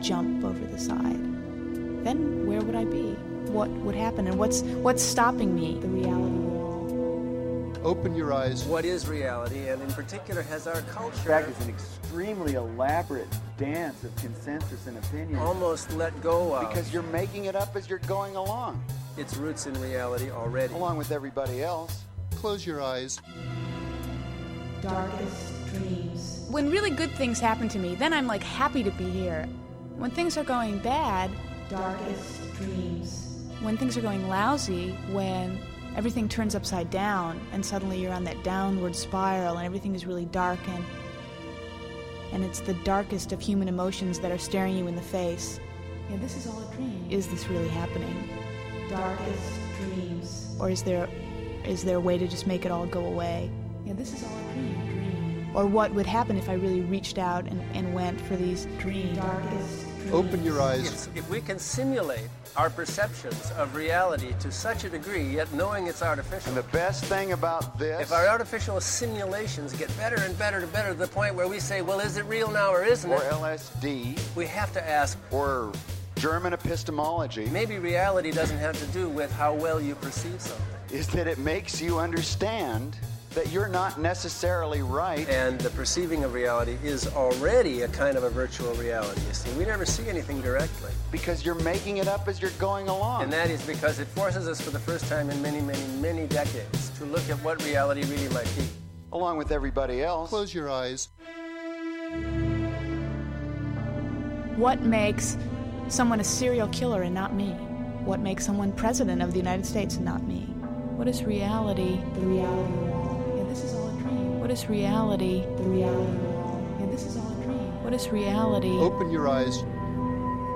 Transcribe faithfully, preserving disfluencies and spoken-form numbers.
jump over the side, then where would I be? What would happen? And what's what's stopping me? The reality wall. Open your eyes. What is reality, and in particular, has our culture... In fact, it's an extremely elaborate dance of consensus and opinion. Almost let go of. Because you're making it up as you're going along. Its roots in reality already. Along with everybody else. Close your eyes. Darkest dreams. When really good things happen to me, then I'm like happy to be here. When things are going bad, darkest dreams. When things are going lousy, when everything turns upside down and suddenly you're on that downward spiral and everything is really dark and and it's the darkest of human emotions that are staring you in the face. Yeah, this is all a dream. Is this really happening? Darkest dreams. Or is there is there a way to just make it all go away? Yeah, this is all a dream. dream. Or what would happen if I really reached out and, and went for these dreams? Darkest dreams. Open your eyes. Yes, if we can simulate our perceptions of reality to such a degree, yet knowing it's artificial. And the best thing about this... If our artificial simulations get better and better and better to the point where we say, well, is it real now or isn't it? Or L S D. We have to ask... Or German epistemology. Maybe reality doesn't have to do with how well you perceive something. Is that it makes you understand that you're not necessarily right. And the perceiving of reality is already a kind of a virtual reality, you see. We never see anything directly. Because you're making it up as you're going along. And that is because it forces us for the first time in many, many, many decades to look at what reality really might be. Along with everybody else. Close your eyes. What makes someone a serial killer and not me? What makes someone president of the United States and not me? What is reality? The reality wall. Yeah, this is all a dream. What is reality? The reality wall. Yeah, this is all a dream. What is reality? Open your eyes.